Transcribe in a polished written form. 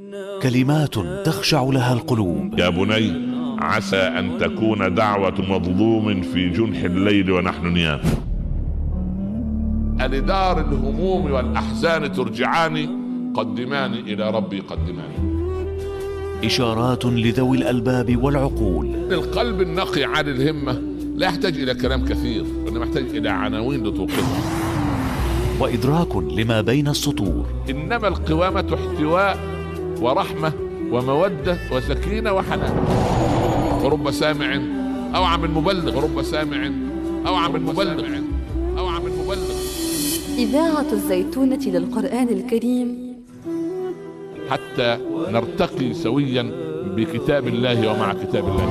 كلمات تخشع لها القلوب. يا بني عسى أن تكون دعوة مظلوم في جنح الليل ونحن نيام. ألدار الهموم والأحزان ترجعاني، قدماني إلى ربي قدماني. إشارات لذوي الألباب والعقول. القلب النقي عن الهمة لا يحتاج إلى كلام كثير، وإنما يحتاج إلى عناوين لتوقظه. وإدراك لما بين السطور. إنما القوامة احتواء ورحمة ومودة وسكينة وحنان. ورب سامع أوعى من مبلغ، ورب سامع أوعى من مبلغ، أوعى من مبلغ. إذاعة الزيتونة للقرآن الكريم، حتى نرتقي سويا بكتاب الله ومع كتاب الله.